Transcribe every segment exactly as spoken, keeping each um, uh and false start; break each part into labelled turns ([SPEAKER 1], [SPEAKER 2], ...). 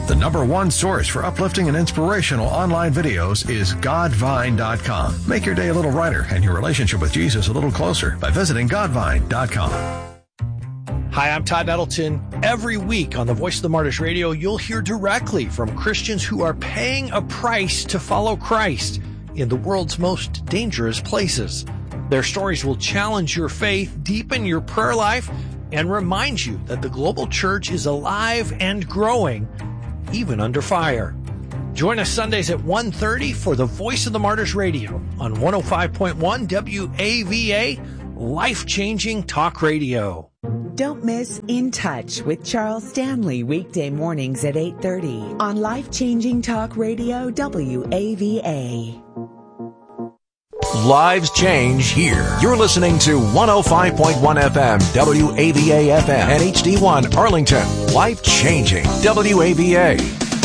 [SPEAKER 1] The number one source for uplifting and inspirational online videos is Godvine dot com. Make your day a little brighter and your relationship with Jesus a little closer by visiting Godvine dot com.
[SPEAKER 2] Hi, I'm Todd Nettleton. Every week on the Voice of the Martyrs Radio, you'll hear directly from Christians who are paying a price to follow Christ in the world's most dangerous places. Their stories will challenge your faith, deepen your prayer life, and remind you that the global church is alive and growing, even under fire. Join us Sundays at one thirty for the Voice of the Martyrs Radio on one oh five point one W A V A, life-changing talk radio.
[SPEAKER 3] Don't miss In Touch with Charles Stanley weekday mornings at eight thirty on Life-Changing Talk Radio W A V A.
[SPEAKER 4] Lives change here. You're listening to one oh five point one F M, W A V A F M, and H D one Arlington. Life changing W A V A.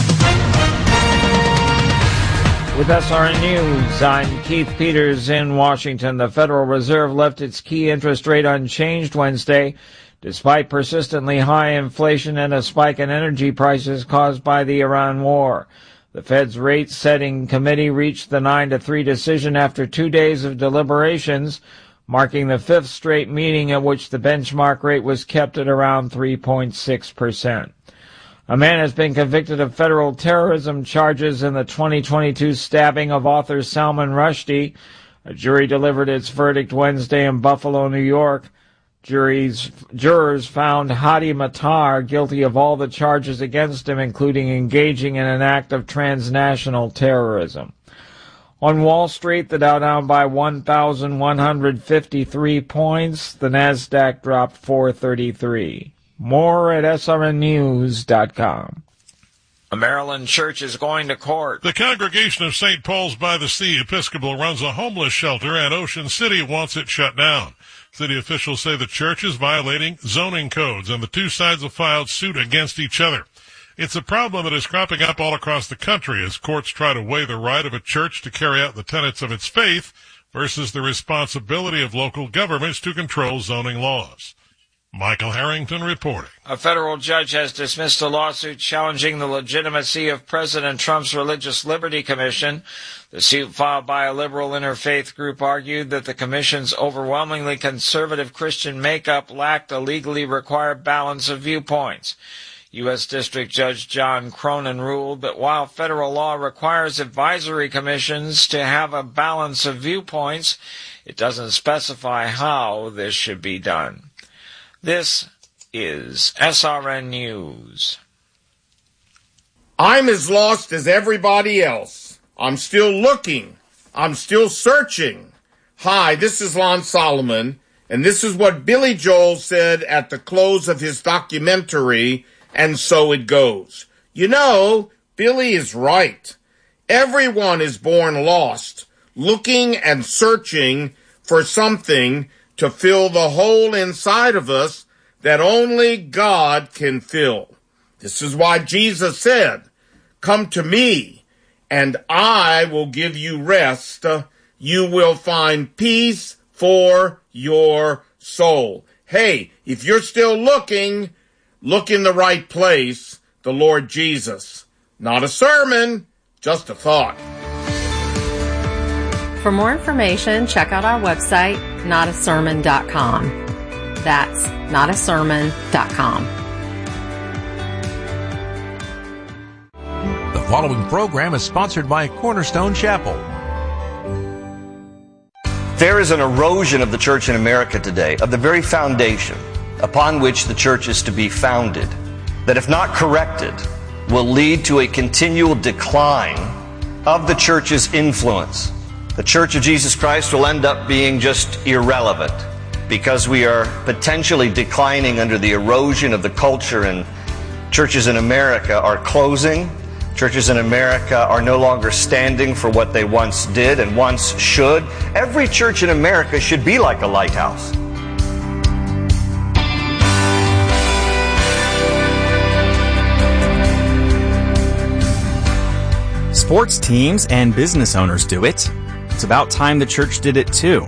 [SPEAKER 5] With S R N News, I'm Keith Peters in Washington. The Federal Reserve left its key interest rate unchanged Wednesday, despite persistently high inflation and a spike in energy prices caused by the Iran war. The Fed's rate-setting committee reached the nine to three decision after two days of deliberations, marking the fifth straight meeting at which the benchmark rate was kept at around three point six percent. A man has been convicted of federal terrorism charges in the twenty twenty-two stabbing of author Salman Rushdie. A jury delivered its verdict Wednesday in Buffalo, New York. Juries, jurors found Hadi Matar guilty of all the charges against him, including engaging in an act of transnational terrorism. On Wall Street, the Dow down by one thousand one hundred fifty-three points. The Nasdaq dropped four thirty-three. More at S R N news dot com.
[SPEAKER 6] A Maryland church is going to court.
[SPEAKER 7] The Congregation of Saint Paul's by the Sea Episcopal runs a homeless shelter, and Ocean City wants it shut down. City officials say the church is violating zoning codes, and the two sides have filed suit against each other. It's a problem that is cropping up all across the country as courts try to weigh the right of a church to carry out the tenets of its faith versus the responsibility of local governments to control zoning laws. Michael Harrington reporting.
[SPEAKER 6] A federal judge has dismissed a lawsuit challenging the legitimacy of President Trump's Religious Liberty Commission. The suit filed by a liberal interfaith group argued that the commission's overwhelmingly conservative Christian makeup lacked a legally required balance of viewpoints. U S District Judge John Cronin ruled that while federal law requires advisory commissions to have a balance of viewpoints, it doesn't specify how this should be done. This is S R N News.
[SPEAKER 8] I'm as lost as everybody else. I'm still looking. I'm still searching. Hi, this is Lon Solomon, and this is what Billy Joel said at the close of his documentary, And So It Goes. You know, Billy is right. Everyone is born lost, looking and searching for something to fill the hole inside of us that only God can fill. This is why Jesus said, "Come to me, and I will give you rest. You will find peace for your soul." Hey, if you're still looking, look in the right place, the Lord Jesus. Not a sermon, just a thought.
[SPEAKER 9] For more information, check out our website, not a sermon dot com. That's not a sermon dot com.
[SPEAKER 4] The following program is sponsored by Cornerstone Chapel.
[SPEAKER 10] There is an erosion of the church in America today, of the very foundation upon which the church is to be founded, that if not corrected, will lead to a continual decline of the church's influence. The Church of Jesus Christ will end up being just irrelevant because we are potentially declining under the erosion of the culture, and churches in America are closing. Churches in America are no longer standing for what they once did and once should. Every church in America should be like a lighthouse.
[SPEAKER 11] Sports teams and business owners do it. It's about time the church did it too.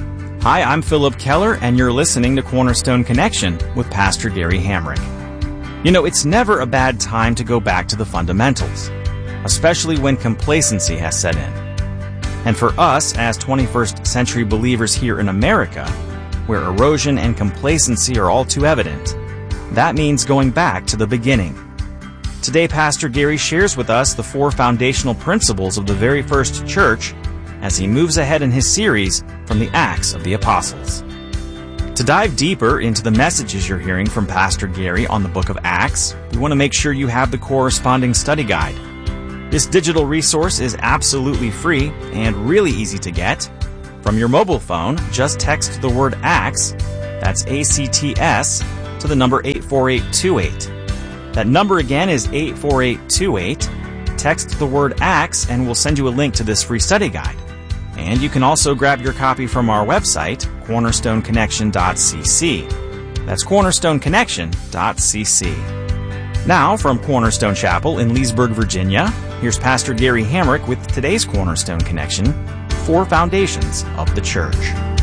[SPEAKER 11] Hi, I'm Philip Keller, and you're listening to Cornerstone Connection with Pastor Gary Hamrick. You know, it's never a bad time to go back to the fundamentals, especially when complacency has set in. And for us, as twenty-first century believers here in America, where erosion and complacency are all too evident, that means going back to the beginning. Today, Pastor Gary shares with us the four foundational principles of the very first church as he moves ahead in his series from the Acts of the Apostles. To dive deeper into the messages you're hearing from Pastor Gary on the book of Acts, we want to make sure you have the corresponding study guide. This digital resource is absolutely free and really easy to get. From your mobile phone, just text the word Acts, that's A C T S, to the number eight four eight two eight. That number again is eight four eight two eight. Text the word Acts and we'll send you a link to this free study guide. And you can also grab your copy from our website, cornerstone connection dot c c. That's cornerstone connection dot c c. Now, from Cornerstone Chapel in Leesburg, Virginia, here's Pastor Gary Hamrick with today's Cornerstone Connection, Four Foundations of the Church.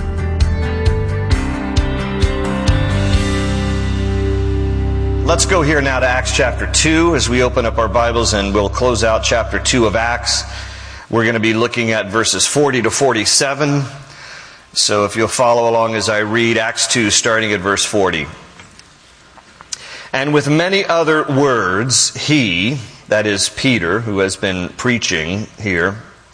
[SPEAKER 10] Let's go here now to Acts chapter two as we open up our Bibles, and we'll close out chapter two of Acts. We're going to be looking at verses forty to forty-seven. So if you'll follow along as I read Acts two, starting at verse forty. And with many other words, he, that is Peter, who has been preaching here,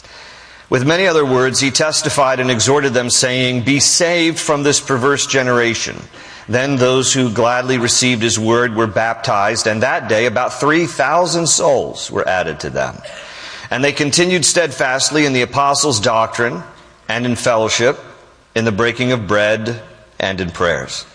[SPEAKER 10] with many other words he testified and exhorted them, saying, Be saved from this perverse generation. Then those who gladly received his word were baptized, and that day about three thousand souls were added to them. And they continued steadfastly in the apostles' doctrine, and in fellowship, in the breaking of bread, and in prayers.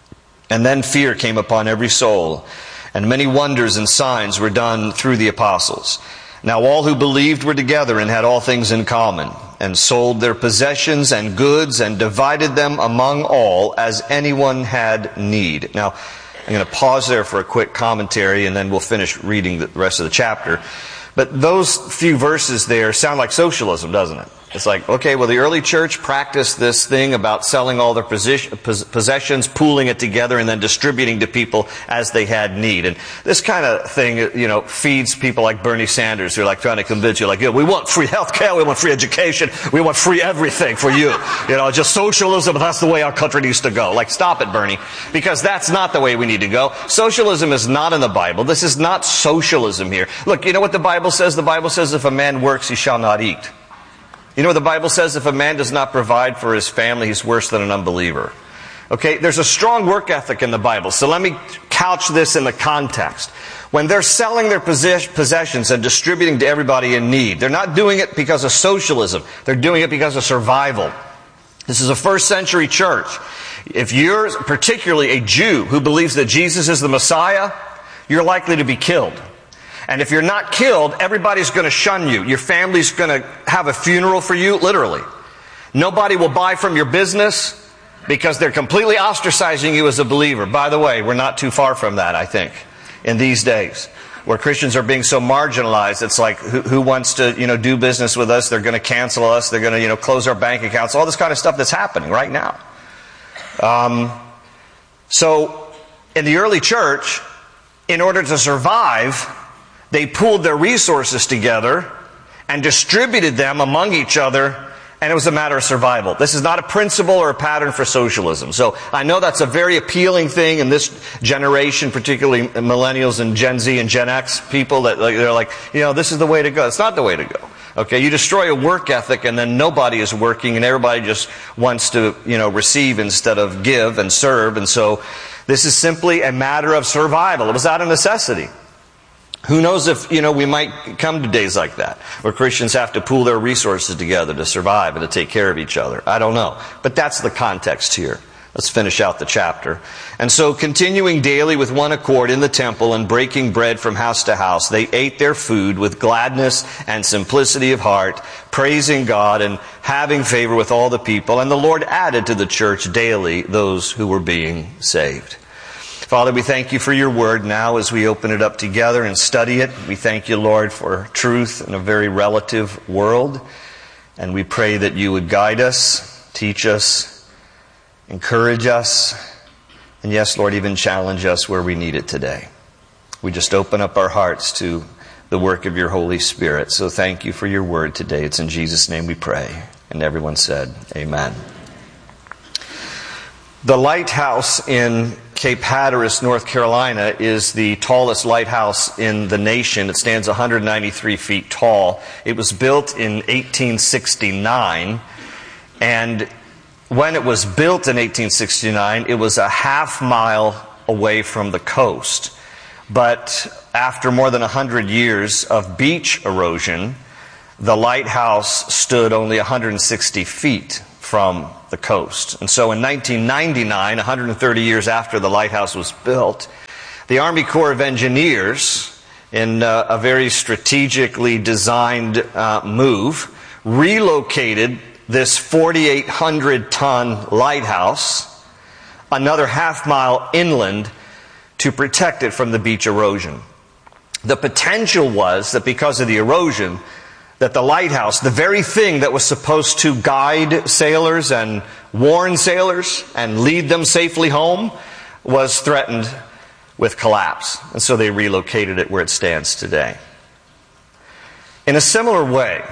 [SPEAKER 10] And then fear came upon every soul, and many wonders and signs were done through the apostles. Now all who believed were together and had all things in common, and sold their possessions and goods, and divided them among all as anyone had need. Now, I'm going to pause there for a quick commentary, and then we'll finish reading the rest of the chapter. But those few verses there sound like socialism, doesn't it? It's like, okay, well, the early church practiced this thing about selling all their possessions, pooling it together, and then distributing to people as they had need. And this kind of thing, you know, feeds people like Bernie Sanders, who are like trying to convince you, like, yeah, we want free health care, we want free education, we want free everything for you. You know, just socialism, that's the way our country needs to go. Like, stop it, Bernie. Because that's not the way we need to go. Socialism is not in the Bible. This is not socialism here. Look, you know what the Bible says? The Bible says if a man works, he shall not eat. You know what the Bible says? If a man does not provide for his family, he's worse than an unbeliever. Okay, there's a strong work ethic in the Bible. So let me couch this in the context. When they're selling their possessions and distributing to everybody in need, they're not doing it because of socialism. They're doing it because of survival. This is a first century church. If you're particularly a Jew who believes that Jesus is the Messiah, you're likely to be killed. And if you're not killed, everybody's going to shun you. Your family's going to have a funeral for you, literally. Nobody will buy from your business because they're completely ostracizing you as a believer. By the way, we're not too far from that, I think, in these days, where Christians are being so marginalized. It's like, who, who wants to, you know, do business with us? They're going to cancel us. They're going to, you know, close our bank accounts. All this kind of stuff that's happening right now. Um, so, in the early church, in order to survive, they pooled their resources together and distributed them among each other, and it was a matter of survival. This is not a principle or a pattern for socialism. So I know that's a very appealing thing in this generation, particularly millennials and Gen Z and Gen X people, that they're like, you know, this is the way to go. It's not the way to go. Okay, you destroy a work ethic and then nobody is working and everybody just wants to, you know, receive instead of give and serve. And so this is simply a matter of survival. It was out of necessity. Who knows if, you know, we might come to days like that, where Christians have to pool their resources together to survive and to take care of each other. I don't know. But that's the context here. Let's finish out the chapter. And so, continuing daily with one accord in the temple and breaking bread from house to house, they ate their food with gladness and simplicity of heart, praising God and having favor with all the people. And the Lord added to the church daily those who were being saved. Father, we thank you for your word now as we open it up together and study it. We thank you, Lord, for truth in a very relative world. And we pray that you would guide us, teach us, encourage us, and yes, Lord, even challenge us where we need it today. we just open up our hearts to the work of your Holy Spirit. So thank you for your word today. It's in Jesus' name we pray. And everyone said, amen. The lighthouse in Cape Hatteras, North Carolina, is the tallest lighthouse in the nation. It stands one hundred ninety-three feet tall. It was built in eighteen sixty-nine, and when it was built in eighteen sixty-nine, it was a half mile away from the coast. But after more than one hundred years of beach erosion, the lighthouse stood only one hundred sixty feet from the coast. And so in nineteen ninety-nine, one hundred thirty years after the lighthouse was built, the Army Corps of Engineers, in uh, a very strategically designed uh, move, relocated this forty-eight hundred ton lighthouse another half mile inland to protect it from the beach erosion. The potential was that because of the erosion, that the lighthouse, the very thing that was supposed to guide sailors and warn sailors and lead them safely home, was threatened with collapse. And so they relocated it where it stands today. In a similar way,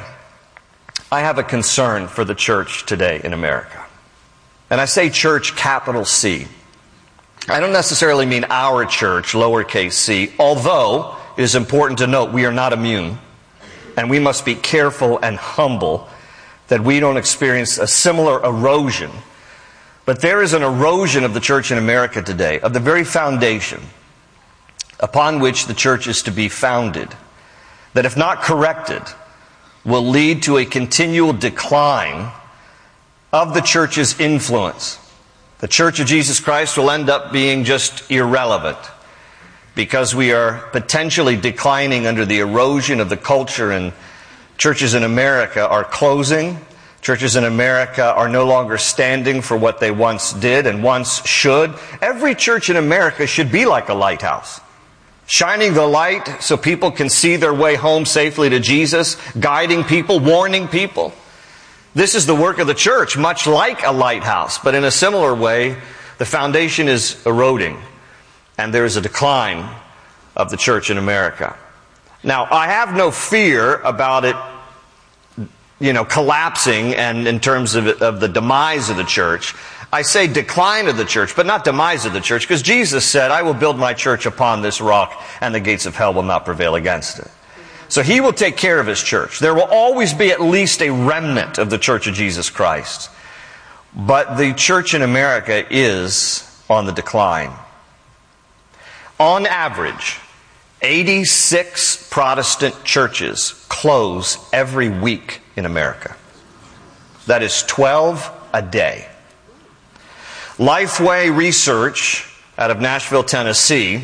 [SPEAKER 10] I have a concern for the church today in America. And I say church, capital C. I don't necessarily mean our church, lowercase c, although it is important to note we are not immune. And we must be careful and humble that we don't experience a similar erosion. But there is an erosion of the church in America today, of the very foundation upon which the church is to be founded, that if not corrected, will lead to a continual decline of the church's influence. The Church of Jesus Christ will end up being just irrelevant because we are potentially declining under the erosion of the culture, and churches in America are closing. Churches in America are no longer standing for what they once did and once should. Every church in America should be like a lighthouse, shining the light so people can see their way home safely to Jesus, guiding people, warning people. This is the work of the church, much like a lighthouse, but in a similar way, the foundation is eroding, and there is a decline of the church in America. Now, I have no fear about it, you know, collapsing and in terms of, of the demise of the church. I say decline of the church, but not demise of the church, because Jesus said, I will build my church upon this rock, and the gates of hell will not prevail against it. So He will take care of His church. There will always be at least a remnant of the Church of Jesus Christ. But the church in America is on the decline. On average, eighty-six Protestant churches close every week in America. That is twelve a day. Lifeway Research out of Nashville, Tennessee,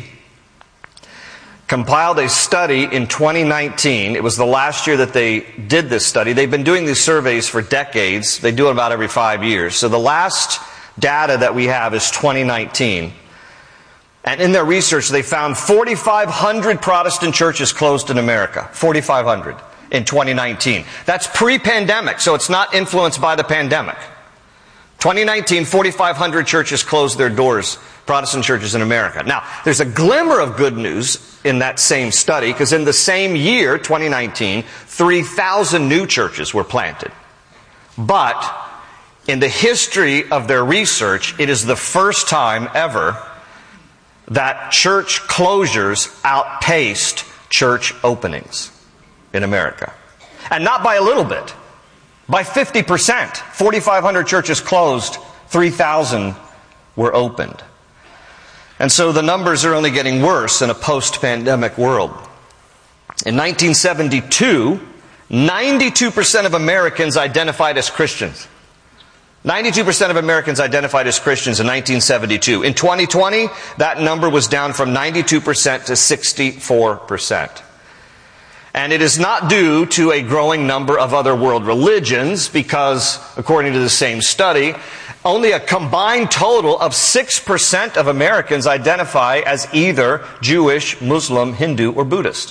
[SPEAKER 10] compiled a study in twenty nineteen. It was the last year that they did this study. They've been doing these surveys for decades. They do it about every five years. So the last data that we have is twenty nineteen. And in their research, they found forty-five hundred Protestant churches closed in America. forty-five hundred in twenty nineteen. That's pre-pandemic, so it's not influenced by the pandemic. twenty nineteen, forty-five hundred churches closed their doors, Protestant churches in America. Now, there's a glimmer of good news in that same study, because in the same year, twenty nineteen, three thousand new churches were planted. But in the history of their research, it is the first time ever that church closures outpaced church openings in America. And not by a little bit. By fifty percent. forty-five hundred churches closed, three thousand were opened. And so the numbers are only getting worse in a post-pandemic world. In nineteen seventy-two, ninety-two percent of Americans identified as Christians. ninety-two percent of Americans identified as Christians in nineteen seventy-two. In twenty twenty, that number was down from ninety-two percent to sixty-four percent. And it is not due to a growing number of other world religions, because, according to the same study, only a combined total of six percent of Americans identify as either Jewish, Muslim, Hindu, or Buddhist.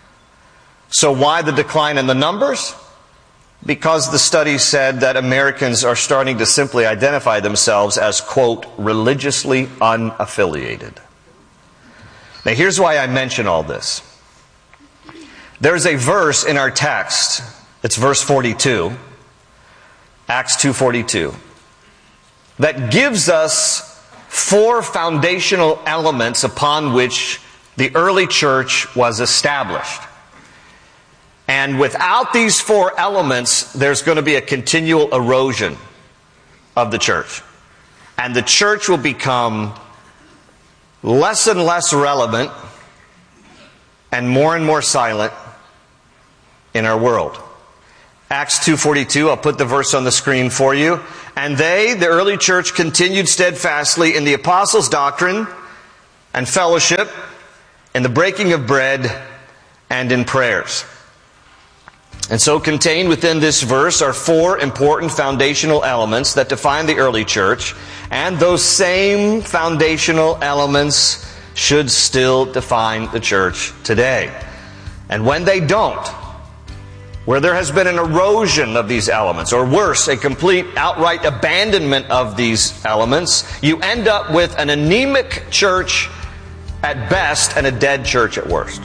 [SPEAKER 10] So why the decline in the numbers? Because the study said that Americans are starting to simply identify themselves as, quote, religiously unaffiliated. Now here's why I mention all this. There's a verse in our text, it's verse forty-two, Acts two forty-two, that gives us four foundational elements upon which the early church was established. And without these four elements, there's going to be a continual erosion of the church. And the church will become less and less relevant and more and more silent in our world. Acts two forty-two, I'll put the verse on the screen for you. And they, the early church, continued steadfastly in the apostles' doctrine and fellowship, in the breaking of bread, and in prayers. And so contained within this verse are four important foundational elements that define the early church, and those same foundational elements should still define the church today. And when they don't, where there has been an erosion of these elements, or worse, a complete outright abandonment of these elements, you end up with an anemic church at best and a dead church at worst.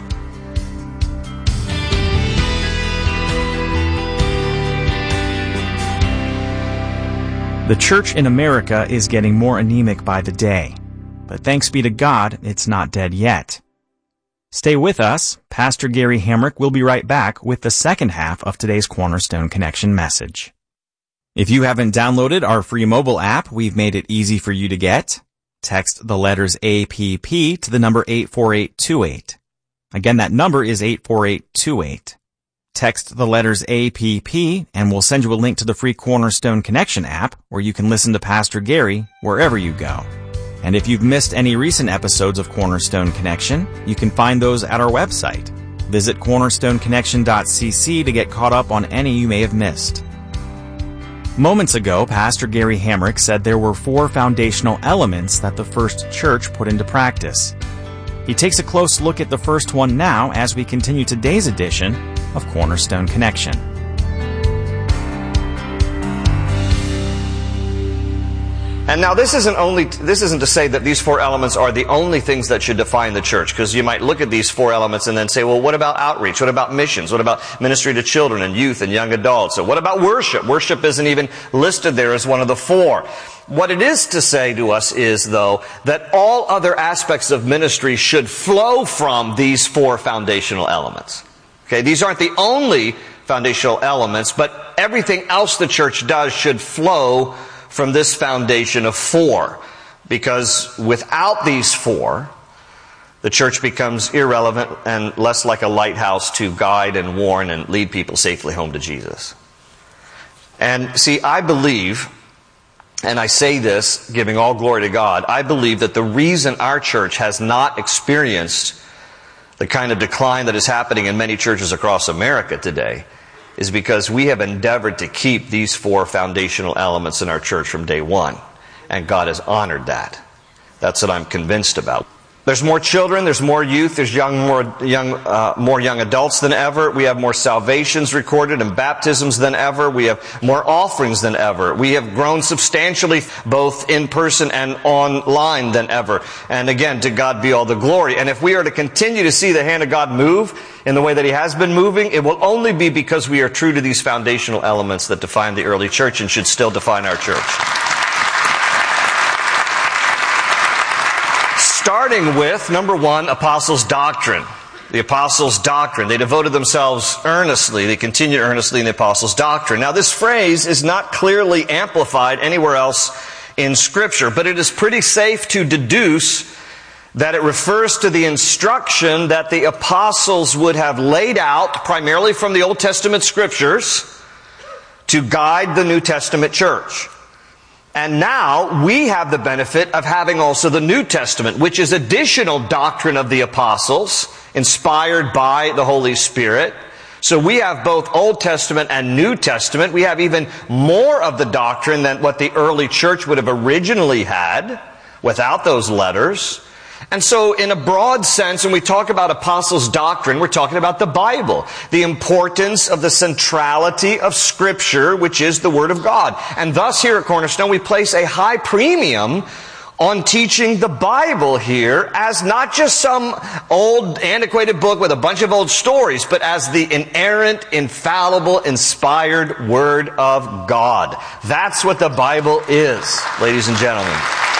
[SPEAKER 11] The church in America is getting more anemic by the day. But thanks be to God, it's not dead yet. Stay with us. Pastor Gary Hamrick will be right back with the second half of today's Cornerstone Connection message. If you haven't downloaded our free mobile app, we've made it easy for you to get. Text the letters A P P to the number eight four eight two eight. Again, that number is eight four eight two eight. Text the letters A P P and we'll send you a link to the free Cornerstone Connection app where you can listen to Pastor Gary wherever you go. And if you've missed any recent episodes of Cornerstone Connection, you can find those at our website. Visit cornerstone connection dot c c to get caught up on any you may have missed. Moments ago, Pastor Gary Hamrick said there were four foundational elements that the first church put into practice. He takes a close look at the first one now as we continue today's edition of Cornerstone Connection.
[SPEAKER 10] And now this isn't only this isn't to say that these four elements are the only things that should define the church, because you might look at these four elements and then say, well, what about outreach? What about missions? What about ministry to children and youth and young adults? So what about worship? Worship isn't even listed there as one of the four. What it is to say to us is, though, that all other aspects of ministry should flow from these four foundational elements. Okay, these aren't the only foundational elements, but everything else the church does should flow from this foundation of four. Because without these four, the church becomes irrelevant and less like a lighthouse to guide and warn and lead people safely home to Jesus. And see, I believe, and I say this giving all glory to God, I believe that the reason our church has not experienced the kind of decline that is happening in many churches across America today is because we have endeavored to keep these four foundational elements in our church from day one. And God has honored that. That's what I'm convinced about. There's more children, there's more youth, there's young, more young, uh, more young adults than ever. We have more salvations recorded and baptisms than ever. We have more offerings than ever. We have grown substantially both in person and online than ever. And again, to God be all the glory. And if we are to continue to see the hand of God move in the way that He has been moving, it will only be because we are true to these foundational elements that define the early church and should still define our church. Starting with, number one, apostles' doctrine. The apostles' doctrine. They devoted themselves earnestly. They continued earnestly in the apostles' doctrine. Now, this phrase is not clearly amplified anywhere else in Scripture, but it is pretty safe to deduce that it refers to the instruction that the apostles would have laid out, primarily from the Old Testament Scriptures, to guide the New Testament church. And now we have the benefit of having also the New Testament, which is additional doctrine of the apostles, inspired by the Holy Spirit. So we have both Old Testament and New Testament. We have even more of the doctrine than what the early church would have originally had without those letters. And so in a broad sense, when we talk about apostles' doctrine, we're talking about the Bible, the importance of the centrality of Scripture, which is the Word of God. And thus here at Cornerstone, we place a high premium on teaching the Bible here as not just some old antiquated book with a bunch of old stories, but as the inerrant, infallible, inspired Word of God. That's what the Bible is, ladies and gentlemen.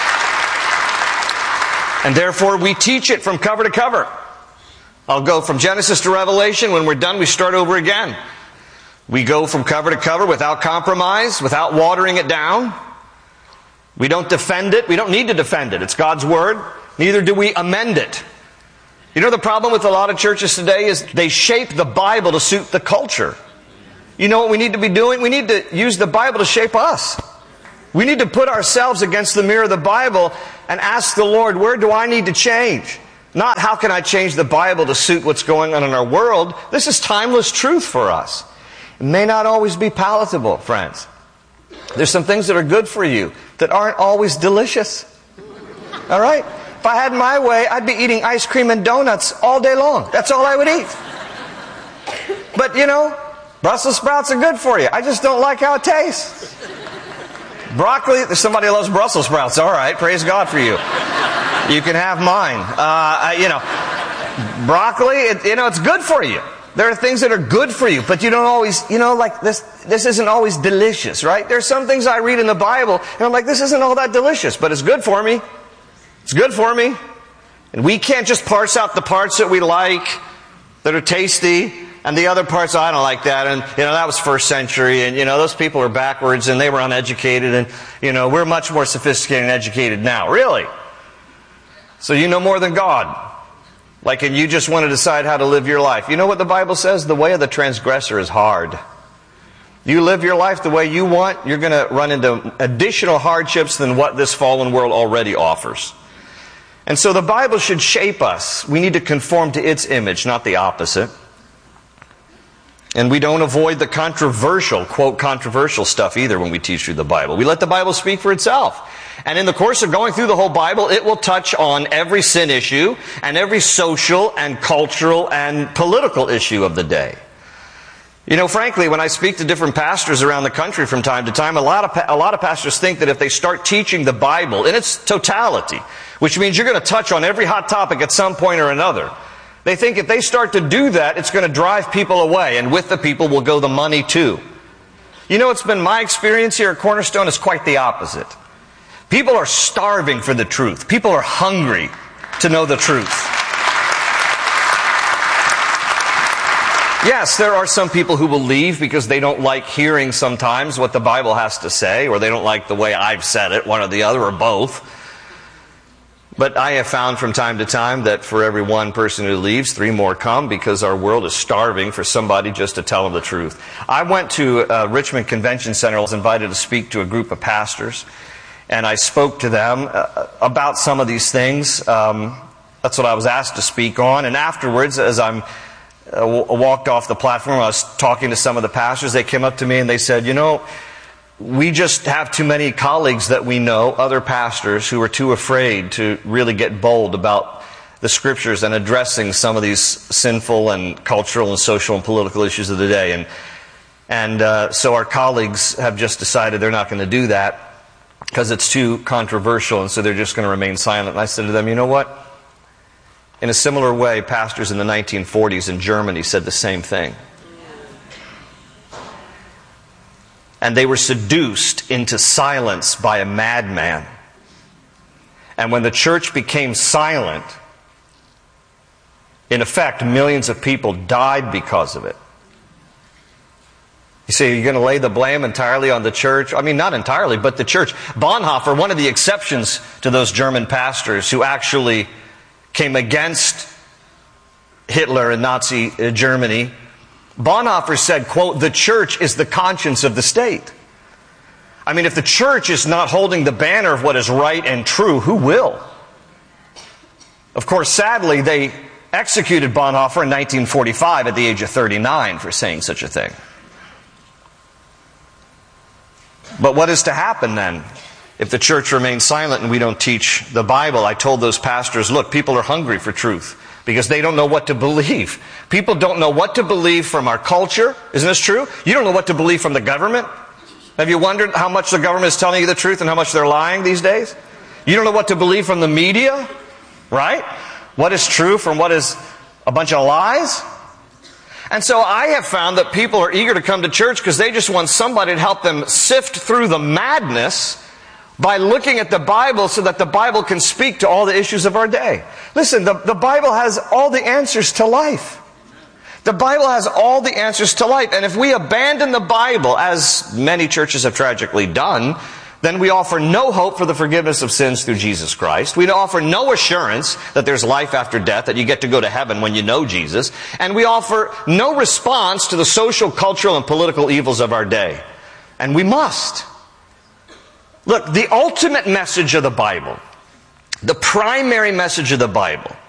[SPEAKER 10] And therefore we teach it from cover to cover. I'll go from Genesis to Revelation. When we're done, we start over again. We go from cover to cover without compromise, without watering it down. We don't defend it. We don't need to defend it. It's God's Word. Neither do we amend it. You know the problem with a lot of churches today is they shape the Bible to suit the culture. You know what we need to be doing? We need to use the Bible to shape us. We need to put ourselves against the mirror of the Bible and ask the Lord, where do I need to change? Not how can I change the Bible to suit what's going on in our world. This is timeless truth for us. It may not always be palatable, friends. There's some things that are good for you that aren't always delicious. All right? If I had my way, I'd be eating ice cream and donuts all day long. That's all I would eat. But, you know, Brussels sprouts are good for you. I just don't like how it tastes. Broccoli, there's somebody who loves Brussels sprouts. All right, praise God for you. You can have mine. Uh, you know, broccoli, it, you know, it's good for you. There are things that are good for you, but you don't always, you know, like this, this isn't always delicious, right? There's some things I read in the Bible, and I'm like, this isn't all that delicious, but it's good for me. It's good for me. And we can't just parse out the parts that we like, that are tasty, and the other parts, oh, I don't like that, and, you know, that was first century, and, you know, those people are backwards, and they were uneducated, and, you know, we're much more sophisticated and educated now. Really? So you know more than God. Like, and you just want to decide how to live your life. You know what the Bible says? The way of the transgressor is hard. You live your life the way you want, you're going to run into additional hardships than what this fallen world already offers. And so the Bible should shape us. We need to conform to its image, not the opposite. And we don't avoid the controversial, quote, controversial stuff either when we teach through the Bible. We let the Bible speak for itself. And in the course of going through the whole Bible, it will touch on every sin issue and every social and cultural and political issue of the day. You know, frankly, when I speak to different pastors around the country from time to time, a lot of a lot of pastors think that if they start teaching the Bible in its totality, which means you're going to touch on every hot topic at some point or another, they think if they start to do that, it's going to drive people away, and with the people will go the money too. You know, it's been my experience here at Cornerstone is quite the opposite. People are starving for the truth. People are hungry to know the truth. Yes, there are some people who will leave because they don't like hearing sometimes what the Bible has to say, or they don't like the way I've said it, one or the other, or both. But I have found from time to time that for every one person who leaves, three more come because our world is starving for somebody just to tell them the truth. I went to uh, Richmond Convention Center. I was invited to speak to a group of pastors. And I spoke to them uh, about some of these things. Um, that's what I was asked to speak on. And afterwards, as I'm uh, w- walked off the platform, I was talking to some of the pastors. They came up to me and they said, you know, we just have too many colleagues that we know, other pastors, who are too afraid to really get bold about the Scriptures and addressing some of these sinful and cultural and social and political issues of the day. And, and uh, so our colleagues have just decided they're not going to do that, because it's too controversial, and so they're just going to remain silent. And I said to them, you know what? In a similar way, pastors in the nineteen forties in Germany said the same thing. And they were seduced into silence by a madman. And when the church became silent, in effect, millions of people died because of it. You say, you're going to lay the blame entirely on the church? I mean, not entirely, but the church. Bonhoeffer, one of the exceptions to those German pastors who actually came against Hitler and Nazi Germany, Bonhoeffer said, quote, the church is the conscience of the state. I mean, if the church is not holding the banner of what is right and true, who will? Of course, sadly, they executed Bonhoeffer in nineteen forty-five at the age of thirty-nine for saying such a thing. But what is to happen then if the church remains silent and we don't teach the Bible? I told those pastors, look, people are hungry for truth because they don't know what to believe. People don't know what to believe from our culture. Isn't this true? You don't know what to believe from the government. Have you wondered how much the government is telling you the truth and how much they're lying these days? You don't know what to believe from the media, right? What is true from what is a bunch of lies? And so I have found that people are eager to come to church because they just want somebody to help them sift through the madness by looking at the Bible so that the Bible can speak to all the issues of our day. Listen, the, the Bible has all the answers to life. The Bible has all the answers to life. And if we abandon the Bible, as many churches have tragically done, then we offer no hope for the forgiveness of sins through Jesus Christ. We offer no assurance that there's life after death, that you get to go to heaven when you know Jesus. And we offer no response to the social, cultural, and political evils of our day. And we must. Look, the ultimate message of the Bible, the primary message of the Bible,